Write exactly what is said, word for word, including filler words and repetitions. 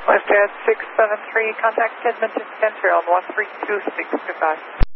WestJet six seven three, contact Edmonton Central on one three two six, goodbye.